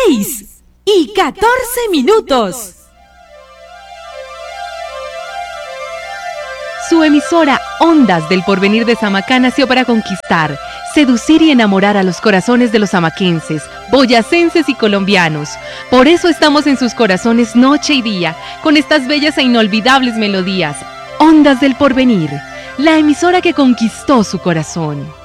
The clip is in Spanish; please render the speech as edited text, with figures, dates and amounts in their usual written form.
6:14. Su emisora Ondas del Porvenir de Samacá nació para conquistar, seducir y enamorar a los corazones de los samaquenses, boyacenses y colombianos. Por eso estamos en sus corazones noche y día, con estas bellas e inolvidables melodías. Ondas del Porvenir, la emisora que conquistó su corazón.